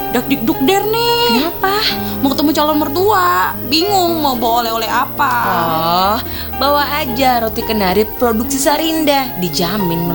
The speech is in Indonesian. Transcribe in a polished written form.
dak dikduk der nih. Kenapa? Mau ketemu calon mertua, bingung mau bawa oleh-oleh apa. Oh, bawa aja roti kenari produksi Sarinda, dijamin